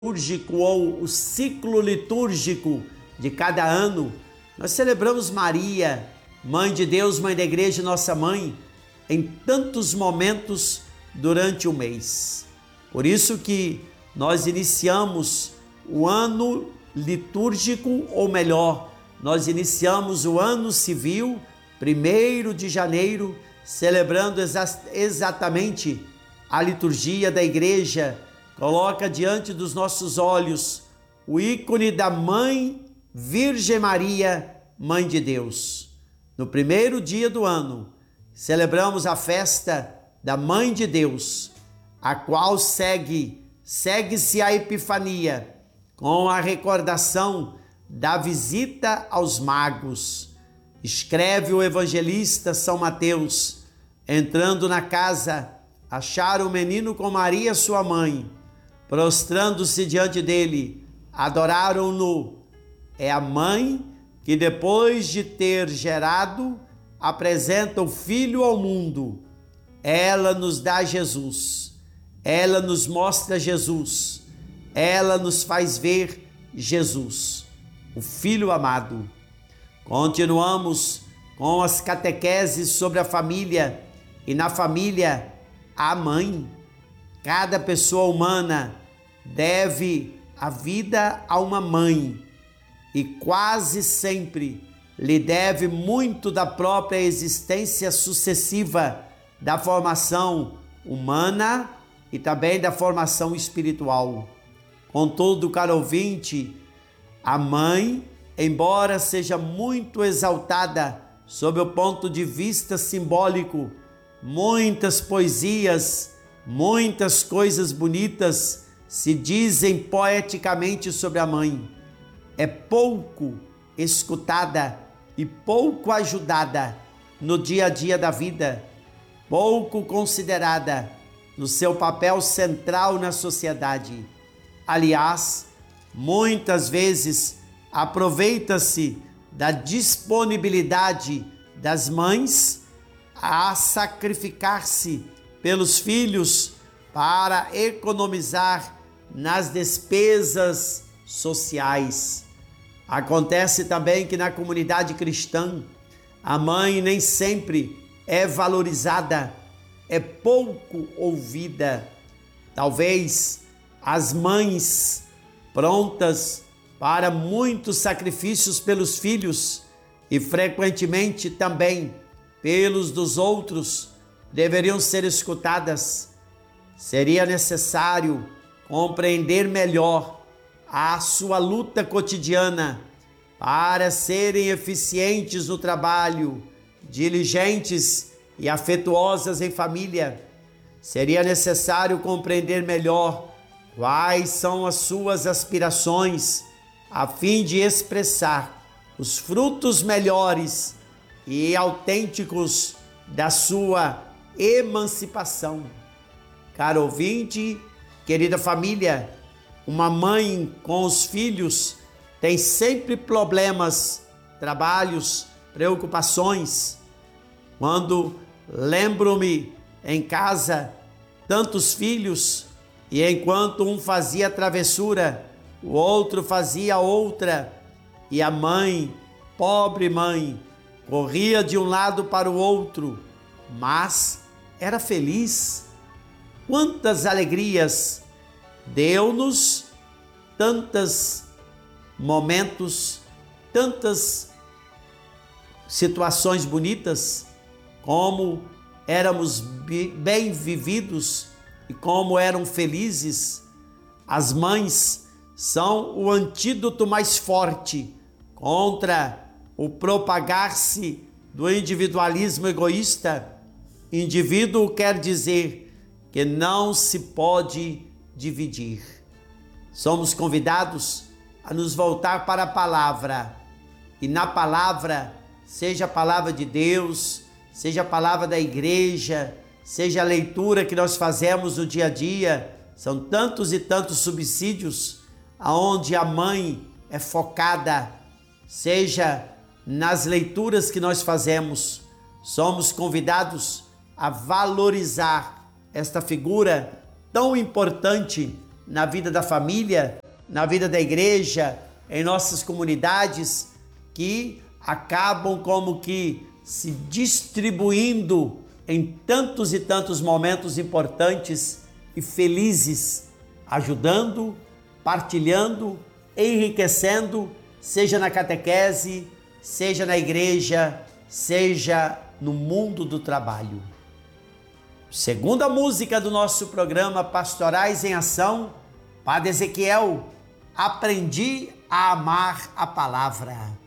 litúrgico ou o ciclo litúrgico de cada ano, nós celebramos Maria, Mãe de Deus, Mãe da Igreja, nossa Mãe, em tantos momentos durante o mês. Por isso que nós iniciamos o ano litúrgico, ou melhor, nós iniciamos o ano civil, 1º de janeiro, celebrando exatamente a liturgia da Igreja. Coloca diante dos nossos olhos o ícone da Mãe Virgem Maria, Mãe de Deus. No 1º dia do ano, celebramos a festa da Mãe de Deus, a qual segue-se a Epifania, com a recordação da visita aos magos. Escreve o evangelista São Mateus: entrando na casa, acharam o menino com Maria, sua mãe. Prostrando-se diante dele, adoraram-no. É a mãe que, depois de ter gerado, apresenta o Filho ao mundo. Ela nos dá Jesus, ela nos mostra Jesus, ela nos faz ver Jesus, o Filho amado. Continuamos com as catequeses sobre a família, e na família, a mãe. Cada pessoa humana deve a vida a uma mãe e quase sempre lhe deve muito da própria existência sucessiva, da formação humana e também da formação espiritual. Contudo, caro ouvinte, a mãe, embora seja muito exaltada sob o ponto de vista simbólico, muitas poesias, muitas coisas bonitas se dizem poeticamente sobre a mãe, é pouco escutada e pouco ajudada no dia a dia da vida, pouco considerada no seu papel central na sociedade. Aliás, muitas vezes aproveita-se da disponibilidade das mães a sacrificar-se pelos filhos para economizar nas despesas sociais. Acontece também que na comunidade cristã, a mãe nem sempre é valorizada, é pouco ouvida. Talvez as mães prontas para muitos sacrifícios pelos filhos e frequentemente também pelos dos outros deveriam ser escutadas. Seria necessário compreender melhor a sua luta cotidiana para serem eficientes no trabalho, diligentes e afetuosas em família. Seria necessário compreender melhor quais são as suas aspirações, a fim de expressar os frutos melhores e autênticos da sua emancipação. Caro ouvinte, querida família, uma mãe com os filhos tem sempre problemas, trabalhos, preocupações. Quando lembro-me em casa, tantos filhos, e enquanto um fazia travessura, o outro fazia outra, e a mãe, pobre mãe, corria de um lado para o outro, mas era feliz. Quantas alegrias deu-nos, tantos momentos, tantas situações bonitas, como éramos bem vividos e como eram felizes. As mães são o antídoto mais forte contra o propagar-se do individualismo egoísta. Indivíduo quer dizer que não se pode dividir. Somos convidados a nos voltar para a palavra, e na palavra, seja a palavra de Deus, seja a palavra da igreja, seja a leitura que nós fazemos no dia a dia, são tantos e tantos subsídios aonde a mãe é focada, seja nas leituras que nós fazemos. Somos convidados a valorizar esta figura tão importante na vida da família, na vida da igreja, em nossas comunidades, que acabam como que se distribuindo em tantos e tantos momentos importantes e felizes, ajudando, partilhando, enriquecendo, seja na catequese, seja na igreja, seja no mundo do trabalho. Segunda música do nosso programa Pastorais em Ação, Padre Ezequiel, aprendi a amar a palavra.